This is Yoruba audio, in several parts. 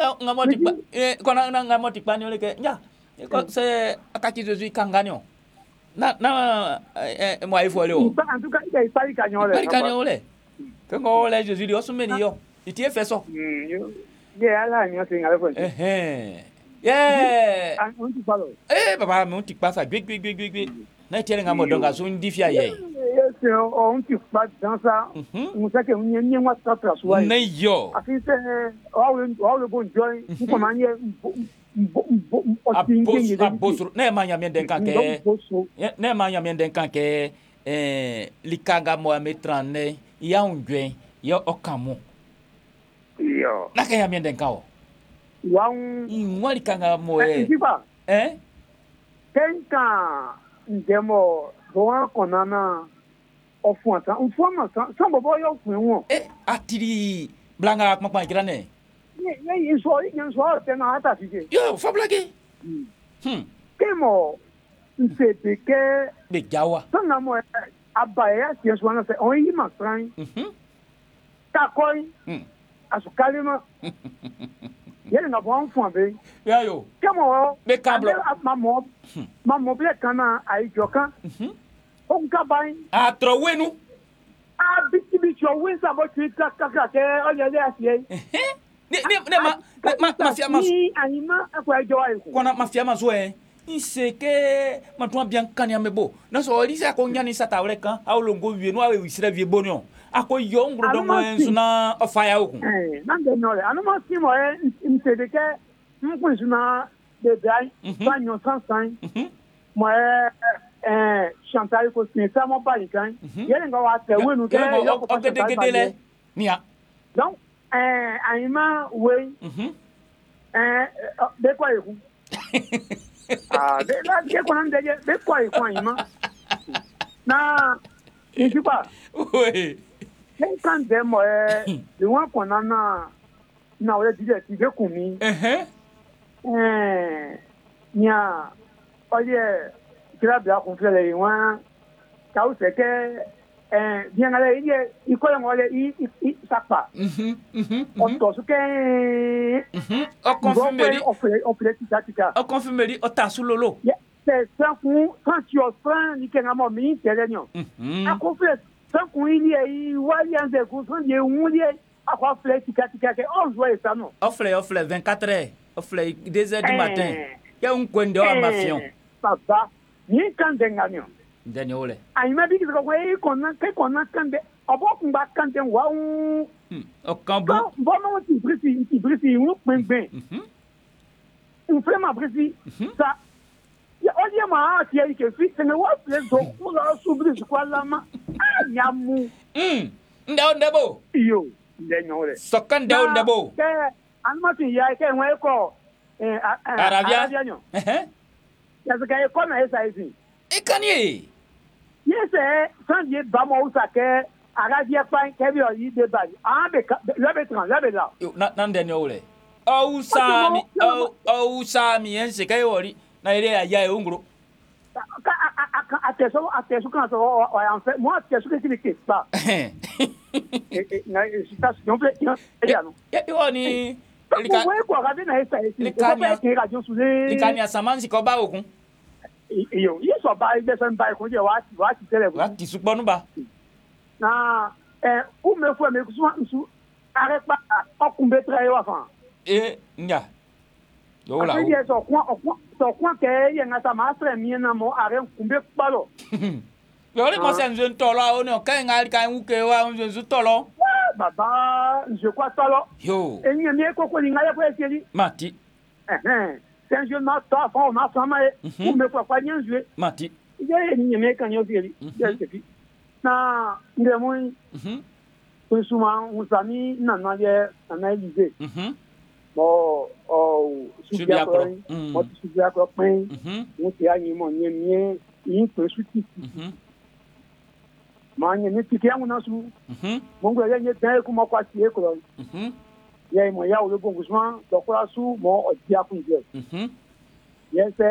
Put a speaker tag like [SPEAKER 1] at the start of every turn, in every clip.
[SPEAKER 1] ngamotikpa kona ngamotikpa ni ole ke nya ko se akaki Jésus kanganyo na moi il faut aller
[SPEAKER 2] en tout cas il pas kanyo
[SPEAKER 1] le que ngo le Jésus di osumeni yo iti e feso
[SPEAKER 2] ala ni o sin ala fo on ti palo
[SPEAKER 1] baba mon tikpa sa gbe na tiele ngamo donga so ndifia ye
[SPEAKER 2] on ti pa dans ça on sait que ni moi ça soit
[SPEAKER 1] ne yo
[SPEAKER 2] afin c'est le bon joy pour manier
[SPEAKER 1] abosro na manya mienden kanke likanga Mohamed 39 ya undwen ya okamu
[SPEAKER 2] yo
[SPEAKER 1] na kaya mienden kawo ngwa likanga mo
[SPEAKER 2] tenka ndemo bon konana ofuanta sans bobo yo fun
[SPEAKER 1] atiri blanga papa grane
[SPEAKER 2] ye so tena ata fike
[SPEAKER 1] yo fa blage
[SPEAKER 2] kemo nsepeke
[SPEAKER 1] be jawa
[SPEAKER 2] sana mo abaya ti so na se on yi ma tran takoi asukalima yele nga bon fun be
[SPEAKER 1] ya yo
[SPEAKER 2] kemo
[SPEAKER 1] be kablo
[SPEAKER 2] mamo ble kana ai joka o nka bai
[SPEAKER 1] a trowenu
[SPEAKER 2] a biti o wen sa bo ti kaka ke o le le asie
[SPEAKER 1] mafia maso
[SPEAKER 2] ni anima akwa jo ai
[SPEAKER 1] kona mafia maso inseke matwa bien kanya mebo na so oli sa ko nyani sa tawle kan awlongo wie no awe wisira vie bonio ako yongro dongo ensuna ofaya oku
[SPEAKER 2] nande nole anuma simo mtedeke mkunzuna de dai banyo sansan mo Chantal ko sin sa mo bali kan yele nga wa te wenu ke
[SPEAKER 1] o gede nia
[SPEAKER 2] donc anima we de kwa yiku de kwa nande de kwa yiku anima na ikipa
[SPEAKER 1] oui
[SPEAKER 2] kan de mo de wan kona na ole dire ti de kumi nya oye grave a confier wan ka o se ke bien ale ile ikoye ngole I sapa on to su ke
[SPEAKER 1] o confirmer
[SPEAKER 2] o tika
[SPEAKER 1] o confirmer o tasulolo
[SPEAKER 2] c'est ça quand tu offres ni ke ngamo mi telenyo a confier sans qu'on y ait walian de cousin de unlie a quoi fleur tika ke on joue ça non
[SPEAKER 1] offre 24 heures offre 2 heures du matin ya un kwende wa mafion
[SPEAKER 2] papa ni kan denganyo
[SPEAKER 1] ndenyo ole
[SPEAKER 2] ai ma bi ko kona kan de obokun ba kan de wa
[SPEAKER 1] o kan bo
[SPEAKER 2] no ti brisi un penben un vraiment brisi ça ya oye ma ti e ke fit ne wa fle do ko la subri kwa lama nyamu
[SPEAKER 1] ndebo
[SPEAKER 2] yo ndenyo ole
[SPEAKER 1] sokan ndebo
[SPEAKER 2] ke anmati ya ke won ko
[SPEAKER 1] Arabia
[SPEAKER 2] nyo ya se ka ko na esa isi
[SPEAKER 1] ikani
[SPEAKER 2] yes sans dire ba mo usake Arabia pan ke bi o yi de ba be le betran la
[SPEAKER 1] na ndenyo ole o usami ense kai wori na ile ya e ungro
[SPEAKER 2] ateso kan so o en fait moi ateso que c'est pas na citation fait ya no
[SPEAKER 1] yo ni likani asamansi ko ba okun
[SPEAKER 2] iyo so ba igbe so ba ikun je wa ti tele
[SPEAKER 1] wa ti suponu ba
[SPEAKER 2] na o me fu me kusu are pa okun be tra yo afan
[SPEAKER 1] nya yo la
[SPEAKER 2] so kwa ke ye ngata mastre mi na mo are kumbe palo
[SPEAKER 1] yo le mo sen je ntolo o ne o kan ngali kan u ke wa je tolo
[SPEAKER 2] baba je crois tolo
[SPEAKER 1] yo
[SPEAKER 2] enyi mi ko ni ngale ko eseli
[SPEAKER 1] mati
[SPEAKER 2] c'est un jeu not top on a sama ou me kwa nyen jouer
[SPEAKER 1] mati
[SPEAKER 2] ye ni mi kan yo fieli je na ndemo ko suma usami na ye analyser bon subia ko pen mo ti ayin mo nyen yin pe suti ma nye ni tiki yangu nasu mongo ya nye tan ku mo kwa ti e ko ye mo ya o le bon gusman do ko asu mo o ti akun je ye se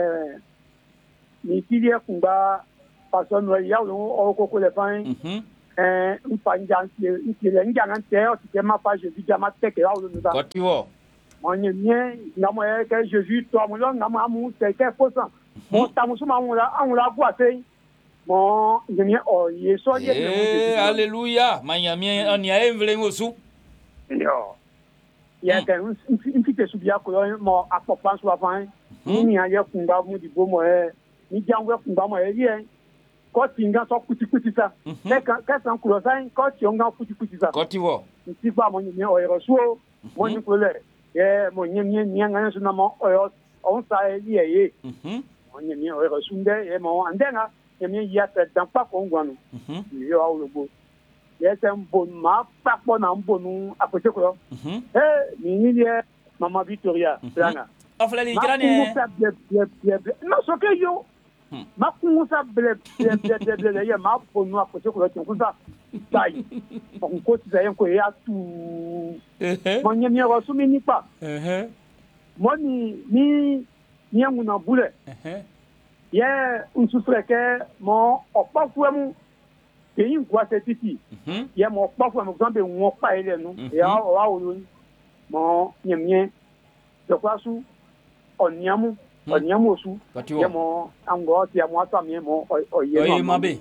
[SPEAKER 2] ni ti ye kun ba person no ya o ko le pan mpanjan qui le ngan terre qui m'a pas Jésus jama teke ya olu nda
[SPEAKER 1] Kotiwo.
[SPEAKER 2] Mon mien ngamo que Jésus toi mon ngamo amu teke fosan mon tamusuma on la boite mon mien o yeso ye
[SPEAKER 1] Alléluia. Mayami on y a envelé osu.
[SPEAKER 2] yo ya que un petit subia ko mo apopan so afan ni ya kunga mu di bomo ni jangwe kunga mo ye ko tinga so kuti sa ka san kulo san ko ti onga kuti sa
[SPEAKER 1] Kotiwo.
[SPEAKER 2] ti ba mo ni o ero so mo ni ko le ye mo ni ngana so na mo o on sa ye mo ni o ero sunde ye mo andenga ye ya te dan pa ko ngwanu yo awolobo ye se mbon ma pa po na mbonu apoche ko ni ye mama Victoria plana
[SPEAKER 1] Ofle li grane
[SPEAKER 2] no so ke yo ma kungusa ble ya ma ponu apoche ko kungusa sai on ko ti zayen ko ya tu mo nyemi ro su mi nipa mo ni nguna bule ye unsusre ke mo opafu mu ke yin kwa setiti ye mo opafu mu zambe won pa ile nu ya o wa wo mo nyemye de kwasu oniamu osu ye mo ango ti amo atami mo oye
[SPEAKER 1] no mabe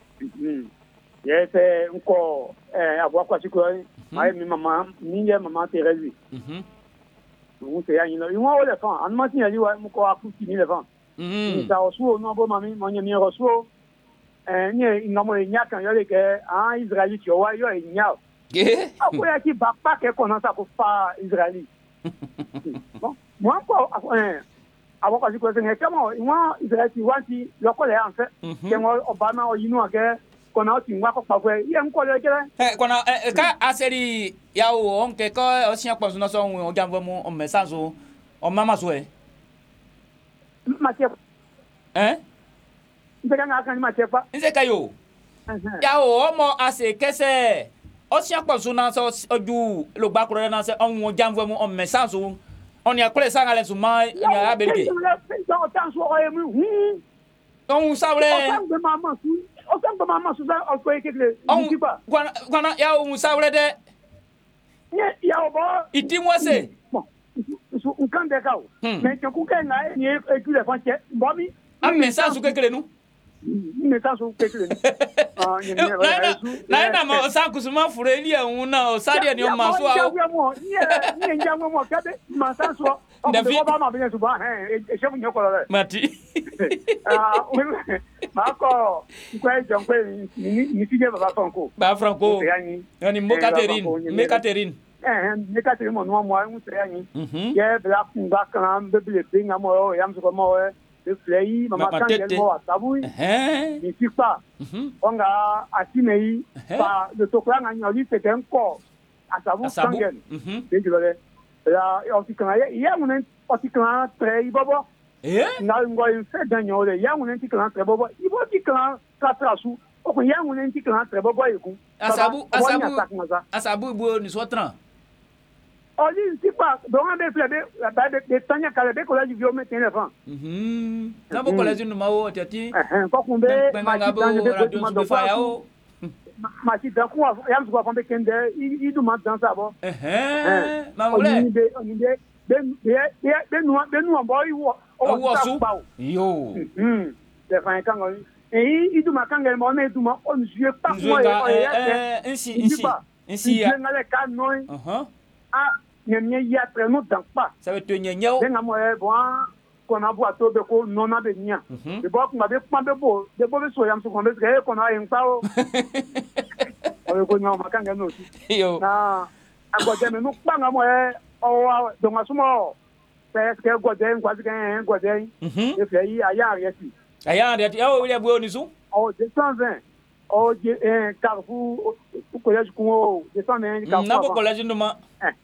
[SPEAKER 2] ye se nko abo kwasi ko ai mi mama ni ye mama Thérèse mu se ya yin lo won o le fan an ma tin ya li wa mu ko akuti ni le fan ni ta osu no bo mami mo nyemi osu ni ngamo nya kan yo le ke Israeli ti o wa yo nya ako ya ki ba pa ke kono sa ko fa Israeli mo ko àwọn kan si ko se nge kemo won Israeli ti wanti lo ko le an fe ke won Obama o yinu ake kono ti nwa ko pa fe ye nko le kere
[SPEAKER 1] kono ka aseri ya o on ke ko o sian pon so no so o janvo mu o message o mama so
[SPEAKER 2] ma che ndega nga kan ma che pa
[SPEAKER 1] nse kayo ya o mo ase kese o sian pon so na so oju lo gba kuro na se o janvo mu o message on y a kole sanga le suma ya belke
[SPEAKER 2] o tan so o emu
[SPEAKER 1] on sabre
[SPEAKER 2] o tan mama su sa o ko ekele ni ba
[SPEAKER 1] kwana ya o sabre de
[SPEAKER 2] ya o bo
[SPEAKER 1] iti mo se
[SPEAKER 2] so un kan de ka o mais que ku ke na ni ekele fan che bo mi
[SPEAKER 1] a message ko ekele nu
[SPEAKER 2] ni ta so ekele ni
[SPEAKER 1] na ma sa kusuma fure ni ehun na o sade ni o ma so a
[SPEAKER 2] o ni nja mo kabe ma sa so o ko ba ma be so ba e se mu nyoko le
[SPEAKER 1] mati
[SPEAKER 2] ma ko ko e jon ko ni ti je baba franco
[SPEAKER 1] yani mo Catherine
[SPEAKER 2] me Catherine mo no mo mu se yani ye bla kunga kan be ble pinga mo yam so mo de flei mama kan ye mo atabu ni ti pa onga atimei pa de to kwa nga nyoli te tenko atabu kangen de jole la o ti kan ye mun o ti kan tre bobo na ngo in se danyo le ya mun ti kan tre bobo ibo ti kan ka trasu o ko ya mun ti kan tre bobo yiku
[SPEAKER 1] asabu bo ni so tran
[SPEAKER 2] oli ti pa don be flebe ba de tanya kala be ko la vio meten le fan
[SPEAKER 1] na bo collège no mawo tati
[SPEAKER 2] ko kumbe
[SPEAKER 1] ma ti tanya be ko fa ya o
[SPEAKER 2] ma ti da ku ya mzo fa be kende i du ma dan sa bo
[SPEAKER 1] ma wole
[SPEAKER 2] be nu bo i wo
[SPEAKER 1] o su yo
[SPEAKER 2] de fa kan o i du ma kan le mo na du ma on jue pa mo
[SPEAKER 1] insi
[SPEAKER 2] ya ngale ka no nyemye ya tre no dan pa
[SPEAKER 1] ça veut te nyenya
[SPEAKER 2] de ngamo bon ko na bo ato be ko no na be nya be bo ko be pa be bo be so yam so ko be ke ko na yin pa o o ko nya ma kan ga no
[SPEAKER 1] yo
[SPEAKER 2] na agoje me no pa ngamo o do ma sumo ke goje en kwazi ke goje e fe yi aya re
[SPEAKER 1] o ile bo ni su
[SPEAKER 2] o de 120 o je Carrefour o collège ko de 120 Carrefour
[SPEAKER 1] na bo collège no ma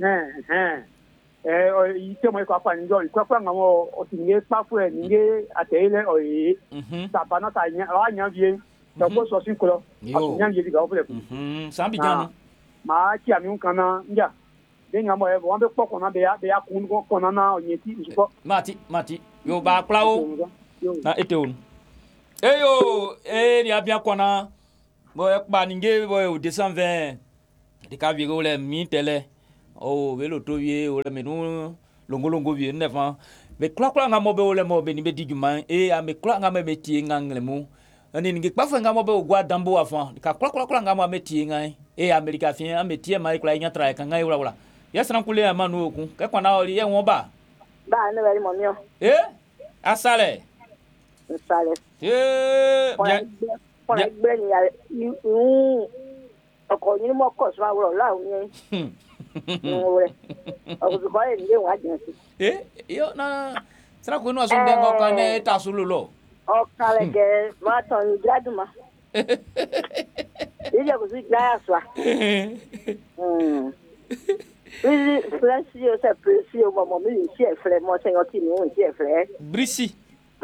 [SPEAKER 2] ite mo ko apa ni jo ko pa ngamo o ti nge pa fu e nge atele o yi ta bana ta nya wa nya vie to ko so sin ko o nya vie diga o fu
[SPEAKER 1] san bi janu
[SPEAKER 2] ma ki ami un kana nja de ngamo e bo be po ko na be ya kun ko na o nyeti nsuko
[SPEAKER 1] mati yo ba klawo na eteun eyo ni abia kona boy baninge boy au 220 de ka vigo le mi tele o velo to vie o le menu longo vie nefa be kla ngamo be o le mo be ni be diguma e a me kla ngamo be tie ngangle mu ani ngi kpafa ngamo be o gwa dambo afa ka kla ngamo be tie ngai e america fin a me tie mai kla nya tra ka ngai wala yasran kule amanu oku ke kwa na ori ye won ba
[SPEAKER 2] ne bari mo mi o
[SPEAKER 1] asale bien
[SPEAKER 2] pour la gbe ni ya oko ni mo ko so awro la o ni ore o ko ko ni wa jin si
[SPEAKER 1] yo na sra ko no aso ndengo kan ne ta sululo
[SPEAKER 2] o kale ke ma ton graduma ile ko si ya so Brisi, c'est précis au moment où il s'est fait, moi, c'est un petit nom, il s'est fait.
[SPEAKER 1] Brisi.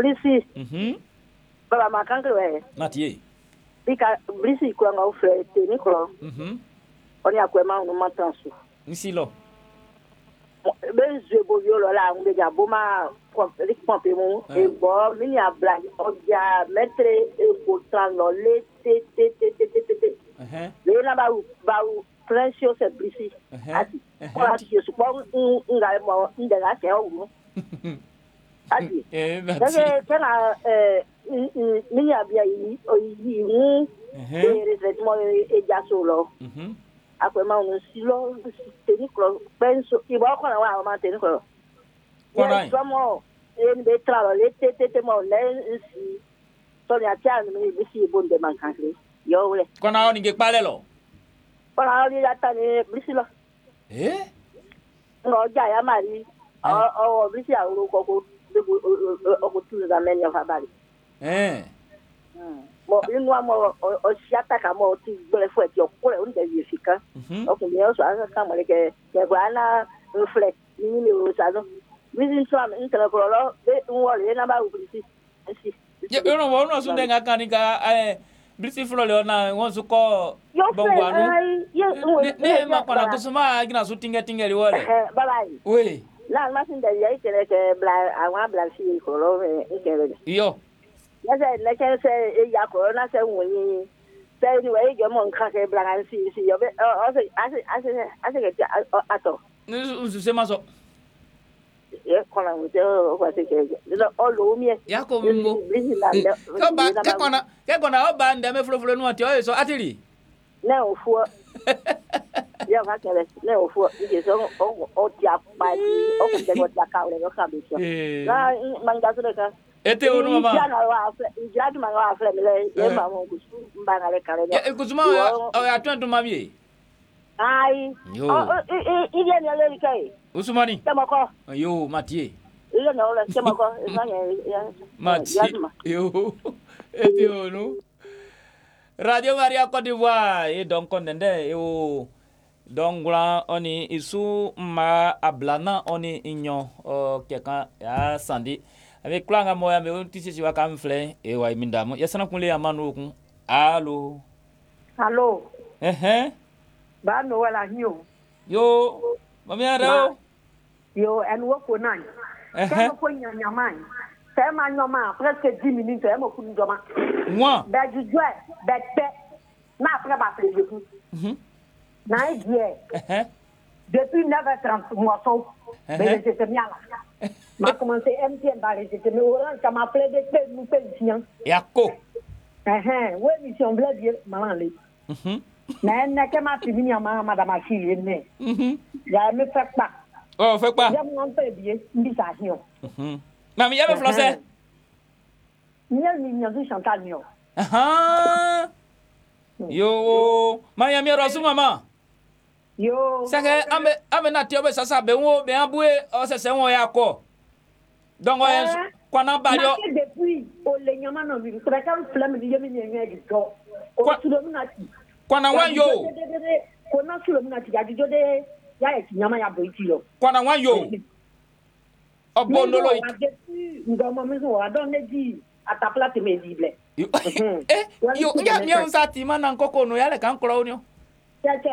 [SPEAKER 2] Baba, ma kanke, ouais.
[SPEAKER 1] Mathieu.
[SPEAKER 2] Brisi, quoi, on a fait, t'es Nicolas. On y a quoi, on m'a transou.
[SPEAKER 1] Ici, là.
[SPEAKER 2] Ben, je beau viol, là, on déjà beau, ma, les pompes, mon, et bon, il y a blague, on y a mettre, et pour t'en les, le là, bah, Precious c'est Brisi. Voilà, je suppose un gars moi un de la c'est où. Adi. Quand il a bien il traitement et déjà solo. Après moi on silo technique penso il va qu'on va on technique. Voilà. Comment il me travailler tete moi là ici. Sonia tiens mais ici bon de manquer. Yo ouais.
[SPEAKER 1] Quand on n'y parle là.
[SPEAKER 2] Para ali ya tani Brisi lo. Ngo ja ya mari. O Brisi a ro ko o tu da men ya fa bari. Mo inu amo o siata ka mo ti gbere fu e ti o ko e o nde yi fika. O ko mi o so asa ka mo le ke gba na reflect ni ni o sa no. Brisi so am intere ko lo be nwo le na ba Brisi. Si.
[SPEAKER 1] Ye no wo no so nde nga kan ka Brisi fulo le na won su ko bongwanu ne ma kwana kusuma gina su tinga le wale
[SPEAKER 2] bye
[SPEAKER 1] oui
[SPEAKER 2] la ma sin da yayi tere ke bla awa bla fi ko lo nkere
[SPEAKER 1] yo
[SPEAKER 2] ya se se ya ko na se woni se ni we ge mo nka ke bla kan si yo be o se ase ke ato
[SPEAKER 1] su se maso
[SPEAKER 2] ye kona mo te o kwa se ke o lo mi
[SPEAKER 1] ya ko mbo ke kona o ba ndame fulo no ati o so atiri
[SPEAKER 2] ne o fu ya ka kele ne o fu ije so o ti apa o ko te ko ta ka o le ka bi so na manga so ka
[SPEAKER 1] ete o no mama
[SPEAKER 2] ya na wa afle ya du manga wa afle le ye ma mo ku mbanga le kale
[SPEAKER 1] ya ku zuma o ya twentu mami
[SPEAKER 2] ai o ile ne le kai
[SPEAKER 1] Usumani
[SPEAKER 2] tamako
[SPEAKER 1] yo Mathieu
[SPEAKER 2] ile na ola tamako ya
[SPEAKER 1] Mathieu yo ete o no Radio Maria Côte d'Ivoire et donc on est au donc là on est ici ma ablana on est ignon quelqu'un ya sandi avec klanga moya me on tisi si wa kam flé et wa mindamo ya sana kunle amanu kun allo
[SPEAKER 2] ba no wala nyo
[SPEAKER 1] yo mami ara
[SPEAKER 2] yo en wo ko nan ko nyama c'est ma nyama presque 10 minutes et mo kun joma
[SPEAKER 1] moi
[SPEAKER 2] ba jujue ba te na après ba plaider tout na hier depuis 9h30 moi son mais j'étais bien là m'a commencé MTN ba j'étais mais orange ça m'a plaidé nous pension
[SPEAKER 1] yako
[SPEAKER 2] ouais mission bled malan le na que ma fille ma madame Achille né ya me fait pas
[SPEAKER 1] fait pas
[SPEAKER 2] ya mon peu bien invitation
[SPEAKER 1] mami ya me français
[SPEAKER 2] ni Chantal mio
[SPEAKER 1] yo maya mi rosu mama
[SPEAKER 2] yo
[SPEAKER 1] sake ambe na tiobe sasa be wo be abue o sese won ya ko donc kwana bario
[SPEAKER 2] depuis o le nyama no bi so ka flam di yemi nyenye di to o tulo mi na ti
[SPEAKER 1] kwana wan yo
[SPEAKER 2] ko na tulo mi na ti ya di jode ya e nyama ya bo ti yo
[SPEAKER 1] kwana wan yo obondolo
[SPEAKER 2] ngoma mi so adon ne di atapla te medible
[SPEAKER 1] yo ya mi on sati mana nkoko no ya le kan kro ni o
[SPEAKER 2] che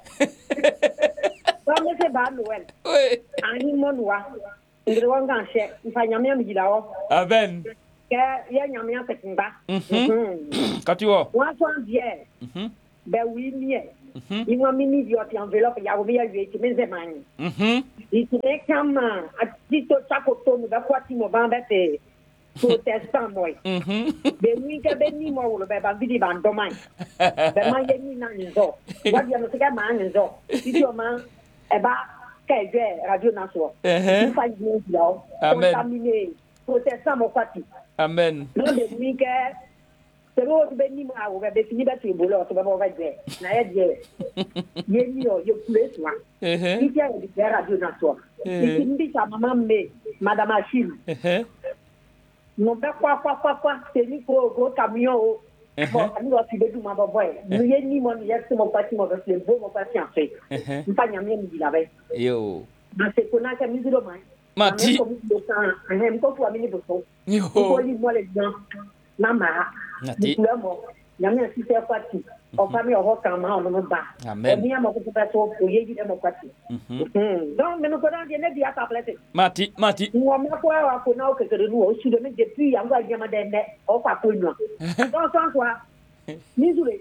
[SPEAKER 2] ba me se ba noel ani monwa ngre wan gan she ifanya mi mi gila o
[SPEAKER 1] aben
[SPEAKER 3] que ya nyamia pekinba
[SPEAKER 1] Katiwo.
[SPEAKER 3] wa so die be wi mie inwa mini di oti envelope ya obi ya yeti menze mani itine kama atito chakoto no ba kwati mo ba bete protestant boy be mi ke be ni mo lo be ba bidi ba ndomai be ma ye ni na nzo wa dia no se ka ma nzo titi o ma e ba ke je radio naso ni fa ni yo contaminer protestant mo kwati
[SPEAKER 1] Amen.
[SPEAKER 3] no be mi ke pero be ni ma wo be fini be tu bolo to be mo ba je na ye je ye ni yo yo place wa titi ya di radio naso titi ndi sa mama me madame Achille no be kwa te ni go camion o bon ani wa ti be du ma boy no ye ni mo ni yes mo pati mo be bo mo pati en fait mpa nyame ni la be
[SPEAKER 1] Yo.
[SPEAKER 3] na se kona ka mi dilo mai
[SPEAKER 1] Mati.
[SPEAKER 3] Ko fu amini bo so
[SPEAKER 1] Yo.
[SPEAKER 3] ko li mo le gan na ma
[SPEAKER 1] Nati.
[SPEAKER 3] ni mo nyame si se pati o fami o kan ma o no ba
[SPEAKER 1] Amen.
[SPEAKER 3] o mi amo ko pa so o ye di mo pati donc me no ko dan ne dia ta plate
[SPEAKER 1] Mati.
[SPEAKER 3] Moi, je suis là, je suis là, je suis là, depuis, je suis là, je suis là, donc, sans quoi, Missouri,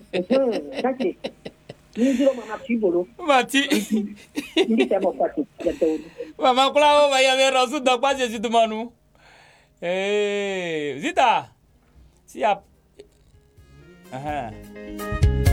[SPEAKER 3] Missouri, mama, tu bolo,
[SPEAKER 1] Mati.
[SPEAKER 3] ni c'est mon parti,
[SPEAKER 1] Mama kula o ba ya me rosu do pa je situ manu. Zita. Si ap. Aha.